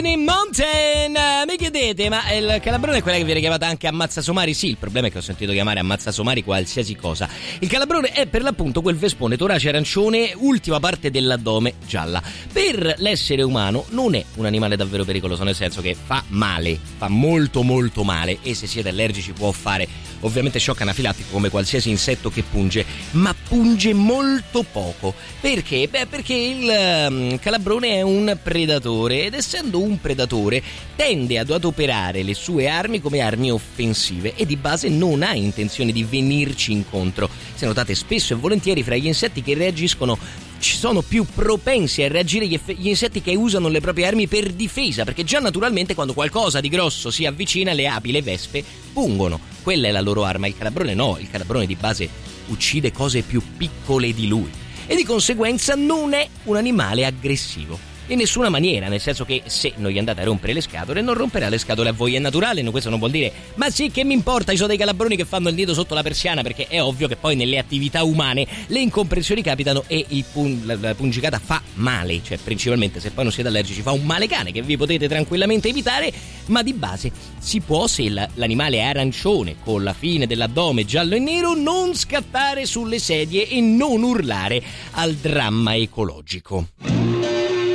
Mountain, mi chiedete, ma il calabrone è quella che viene chiamata anche ammazza somari? Sì, il problema è che ho sentito chiamare ammazza somari qualsiasi cosa. Il calabrone è per l'appunto quel vespone torace arancione, ultima parte dell'addome gialla. Per l'essere umano non è un animale davvero pericoloso, nel senso che fa male, fa molto molto male, e se siete allergici può fare ovviamente shock anafilattico come qualsiasi insetto che punge, ma punge molto poco. Perché? Beh, perché il calabrone è un predatore, ed essendo un predatore tende ad adoperare le sue armi come armi offensive e di base non ha intenzione di venirci incontro. Se notate, spesso e volentieri fra gli insetti che reagiscono ci sono più propensi a reagire gli insetti che usano le proprie armi per difesa, perché già naturalmente quando qualcosa di grosso si avvicina, le api, le vespe pungono. Quella è la loro arma. Il calabrone no, il calabrone di base uccide cose più piccole di lui e di conseguenza non è un animale aggressivo in nessuna maniera, nel senso che se non gli andate a rompere le scatole non romperà le scatole a voi, è naturale. Questo non vuol dire ma sì, che mi importa, ci sono dei calabroni che fanno il nido sotto la persiana, perché è ovvio che poi nelle attività umane le incomprensioni capitano e la pungicata fa male, cioè principalmente se poi non siete allergici fa un male cane che vi potete tranquillamente evitare, ma di base si può, se l'animale è arancione con la fine dell'addome giallo e nero, non scattare sulle sedie e non urlare al dramma ecologico.